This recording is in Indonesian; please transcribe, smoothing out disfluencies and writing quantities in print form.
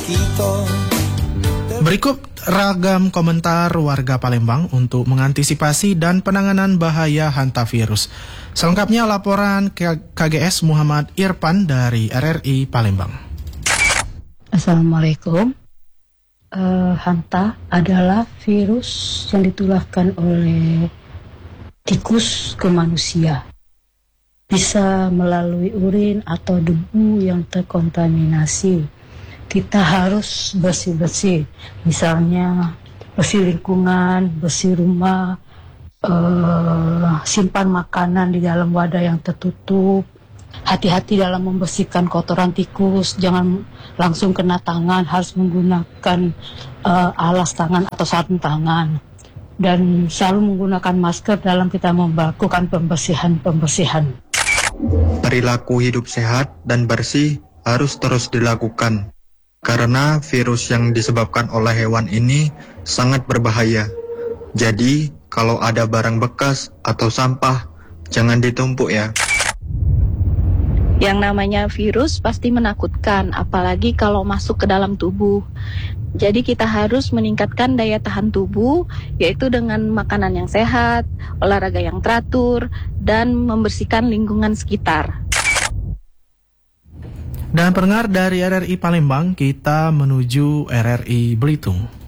Berikut ragam komentar warga Palembang untuk mengantisipasi dan penanganan bahaya hantavirus. Selengkapnya laporan KGS Muhammad Irfan dari RRI Palembang. Assalamualaikum. Hanta adalah virus yang ditularkan oleh tikus ke manusia. Bisa melalui urin atau debu yang terkontaminasi. Kita harus bersih-bersih, misalnya bersih lingkungan, bersih rumah, simpan makanan di dalam wadah yang tertutup. Hati-hati dalam membersihkan kotoran tikus, jangan langsung kena tangan, harus menggunakan alas tangan atau sarung tangan. Dan selalu menggunakan masker dalam kita melakukan pembersihan. Perilaku hidup sehat dan bersih harus terus dilakukan, karena virus yang disebabkan oleh hewan ini sangat berbahaya. Jadi, kalau ada barang bekas atau sampah, jangan ditumpuk ya. Yang namanya virus pasti menakutkan, apalagi kalau masuk ke dalam tubuh. Jadi kita harus meningkatkan daya tahan tubuh, yaitu dengan makanan yang sehat, olahraga yang teratur, dan membersihkan lingkungan sekitar. Dan pendengar dari RRI Palembang, kita menuju RRI Belitung.